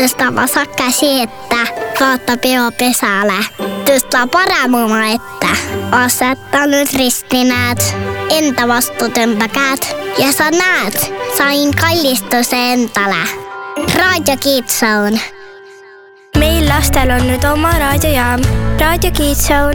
Tõsta vasak käsi ette, vaata peo pesale. Tõsta parem oma ette. Aseta nüüd risti, näed. Enda vastu tõmba käed. Ja sa näed, sain kallistuse endale. Raadio Kids Zone. Meil lastel on nüüd oma raadiojaam. Raadio Kids Zone.